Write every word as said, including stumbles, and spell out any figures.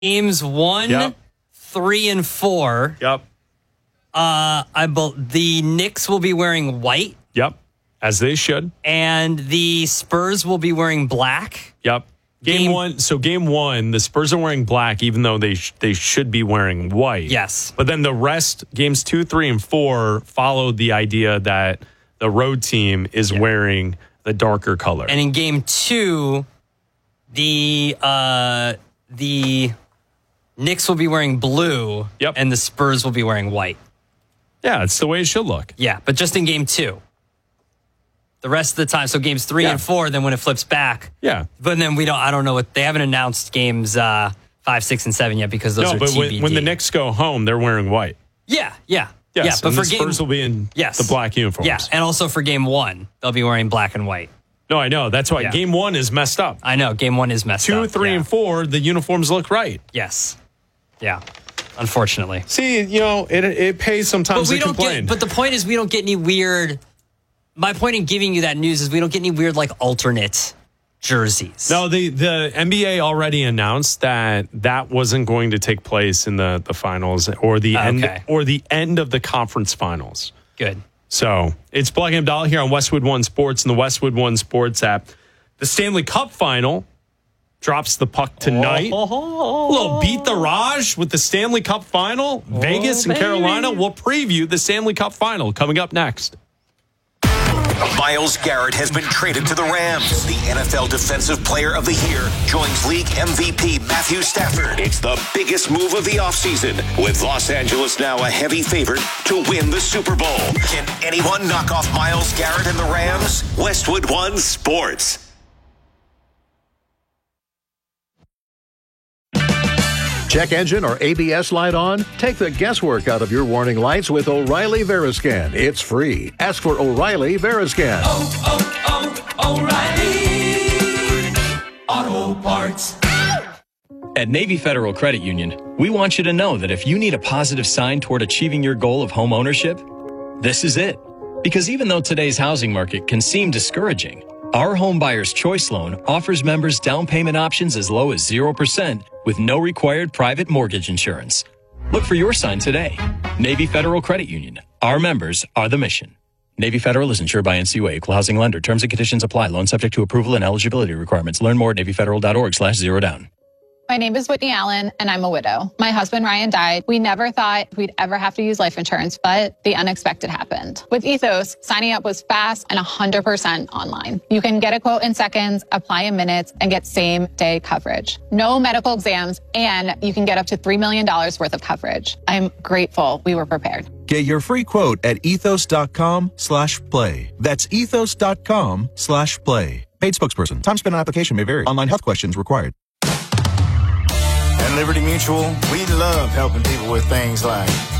Games one, Yep. three, and four. Yep. Uh, I be- the Knicks will be wearing white, Yep. As they should. and the Spurs will be wearing black. Yep. Game, Game- one. So game one, the Spurs are wearing black, even though they sh- they should be wearing white. Yes. But then the rest, games two, three, and four, followed the idea that the road team is wearing the darker color. And in game two, the uh, the Knicks will be wearing blue, Yep. and the Spurs will be wearing white. yeah, it's the way it should look. Yeah, but just in game two. The rest of the time, so games three Yeah. and four, then when it flips back. Yeah. But then we don't, I don't know what, they haven't announced games uh, five, six, and seven yet because those No, are but T B D. when, when the Knicks go home, they're wearing white. Yeah, yeah. Yes, yeah, but and for the game, Spurs will be in yes. the black uniforms. Yeah, and also for game one, they'll be wearing black and white. No, I know. That's why Yeah. game one is messed up. I know, game one is messed Two, up. three, yeah. and four, the uniforms look right. Yes. Yeah, unfortunately. See, you know, it it pays sometimes But we to don't complain. get, but the point is we don't get any weird, my point in giving you that news is we don't get any weird like alternate jerseys. No, the, the N B A already announced that that wasn't going to take place in the, the finals or the end Okay. or the end of the conference finals. Good. So it's Plug and Abdallah here on Westwood One Sports and the Westwood One Sports app. The Stanley Cup final drops the puck tonight. Oh. A little beat the Raj with the Stanley Cup final. Vegas and baby. Carolina will preview the Stanley Cup final coming up next. Myles Garrett has been traded to the Rams. The N F L Defensive Player of the Year joins league M V P Matthew Stafford. It's the biggest move of the offseason, with Los Angeles now a heavy favorite to win the Super Bowl. Can anyone knock off Myles Garrett and the Rams? Westwood One Sports. Check engine or A B S light on? Take the guesswork out of your warning lights with O'Reilly Veriscan. It's free. Ask for O'Reilly Veriscan. Oh, oh, oh, O'Reilly Auto Parts. At Navy Federal Credit Union, we want you to know that if you need a positive sign toward achieving your goal of home ownership, this is it. Because even though today's housing market can seem discouraging, our Home Buyer's Choice Loan offers members down payment options as low as zero percent with no required private mortgage insurance. Look for your sign today. Navy Federal Credit Union. Our members are the mission. Navy Federal is insured by N C U A, Equal Housing Lender. Terms and conditions apply. Loan subject to approval and eligibility requirements. Learn more at NavyFederal.org slash zero down. My name is Whitney Allen, and I'm a widow. My husband, Ryan, died. We never thought we'd ever have to use life insurance, but the unexpected happened. With Ethos, signing up was fast and one hundred percent online. You can get a quote in seconds, apply in minutes, and get same-day coverage. No medical exams, and you can get up to three million dollars worth of coverage. I'm grateful we were prepared. Get your free quote at ethos.com slash play. That's ethos.com slash play. Paid spokesperson. Time spent on application may vary. Online health questions required. At Liberty Mutual, we love helping people with things like